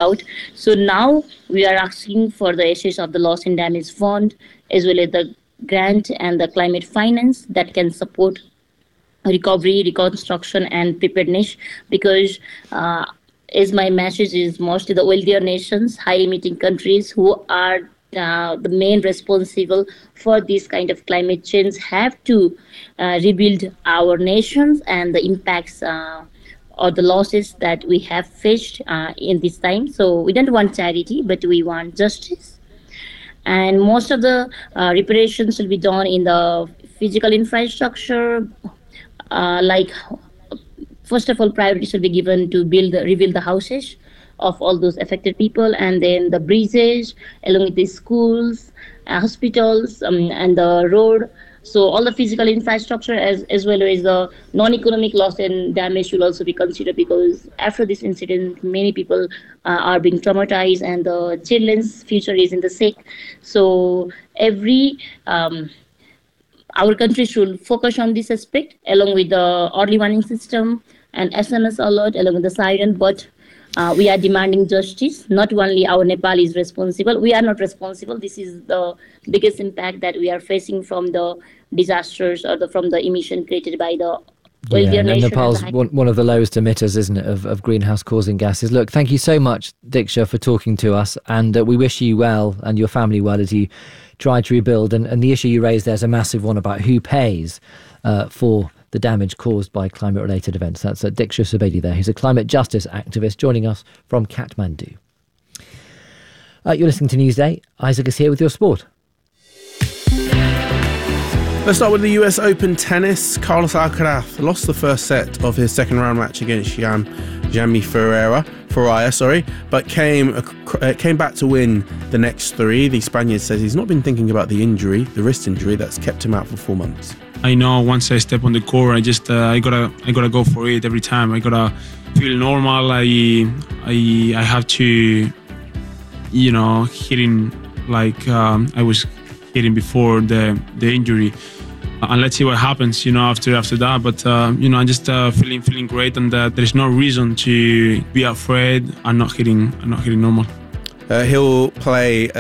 out. So now we are asking for the assets of the loss and damage fund, as well as the grant and the climate finance that can support recovery, reconstruction, and preparedness. Because as my message is, mostly the wealthier nations, high emitting countries who are the main responsible for this kind of climate change have to rebuild our nations and the impacts or the losses that we have faced in this time. So we don't want charity, but we want justice. And most of the reparations will be done in the physical infrastructure, like first of all, priority should be given to rebuild the houses of all those affected people, and then the bridges, along with the schools, hospitals, and the road. So all the physical infrastructure as well as the non-economic loss and damage should also be considered, because after this incident, many people are being traumatized and the children's future is in the stake. So our country should focus on this aspect, along with the early warning system and SMS alert, along with the siren. But we are demanding justice. Not only our Nepal is responsible, we are not responsible. This is the biggest impact that we are facing from the disasters or from the emission created by the wealthier nation. And Nepal's one of the lowest emitters, isn't it, of greenhouse causing gases. Look, thank you so much, Diksha, for talking to us, and we wish you well and your family well as you try to rebuild. And the issue you raised there is a massive one about who pays for the damage caused by climate-related events. That's Diksha Subedi there. He's a climate justice activist joining us from Kathmandu. You're listening to Newsday. Isaac is here with your sport. Let's start with the US Open tennis. Carlos Alcaraz lost the first set of his second round match against Jamie Faria, but came back to win the next three. The Spaniard says he's not been thinking about the wrist injury that's kept him out for 4 months. I know once I step on the court, I just I gotta go for it every time. I gotta feel normal. I have to, hitting like I was hitting before the injury. And let's see what happens, after that. But I'm just feeling great, and there is no reason to be afraid. I'm not hitting normal. He'll play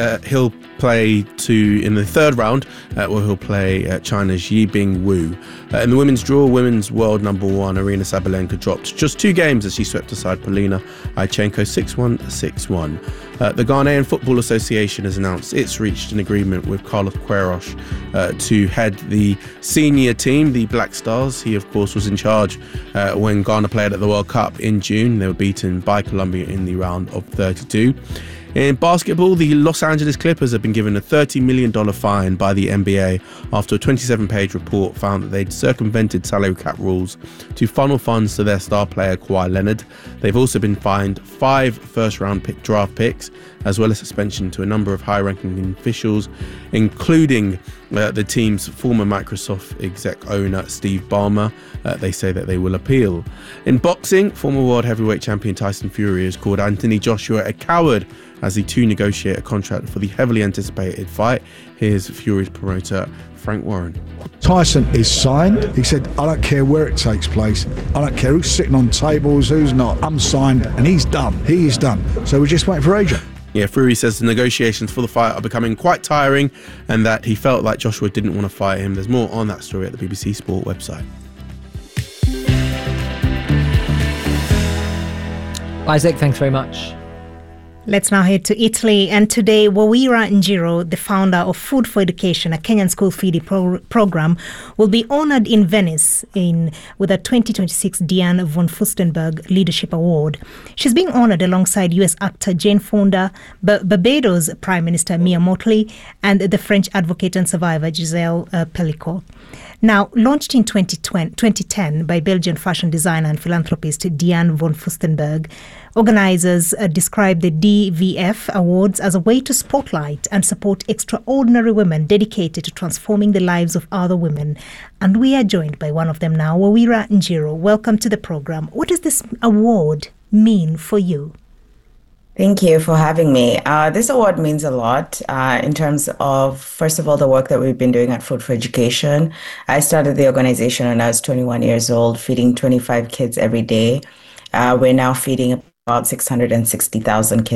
in the third round, where he'll play China's Yibing Wu. In the women's draw, women's world number one Aryna Sabalenka dropped just 2 games as she swept aside Polina Aichenko 6-1, 6-1. The Ghanaian Football Association has announced it's reached an agreement with Carlos Queiroz to head the senior team, the Black Stars. He, of course, was in charge when Ghana played at the World Cup in June. They were beaten by Colombia in the round of 32. In basketball, the Los Angeles Clippers have been given a $30 million fine by the NBA after a 27-page report found that they'd circumvented salary cap rules to funnel funds to their star player Kawhi Leonard. They've also been fined 5 first-round draft picks, as well as suspension to a number of high-ranking officials, including the team's former Microsoft exec owner Steve Ballmer. They say that they will appeal. In boxing, former world heavyweight champion Tyson Fury has called Anthony Joshua a coward as the two negotiate a contract for the heavily anticipated fight. Here's Fury's promoter, Frank Warren. Tyson is signed. He said, I don't care where it takes place. I don't care who's sitting on tables, who's not. I'm signed, and he's done. He is done. So we're just waiting for agent. Yeah, Fury says the negotiations for the fight are becoming quite tiring and that he felt like Joshua didn't want to fight him. There's more on that story at the BBC Sport website. Isaac, thanks very much. Let's now head to Italy. And today, Wawira Njiro, the founder of Food for Education, a Kenyan school feeding program, will be honored in Venice with a 2026 Diane von Furstenberg Leadership Award. She's being honored alongside U.S. actor Jane Fonda, Barbados Prime Minister Mia Mottley, and the French advocate and survivor Giselle Pellicot. Now, launched in 2010 by Belgian fashion designer and philanthropist Diane von Furstenberg, organizers describe the DVF Awards as a way to spotlight and support extraordinary women dedicated to transforming the lives of other women. And we are joined by one of them now, Wawira Njiro. Welcome to the program. What does this award mean for you? Thank you for having me. This award means a lot in terms of, first of all, the work that we've been doing at Food for Education. I started the organization when I was 21 years old, feeding 25 kids every day. We're now feeding about 660,000 kids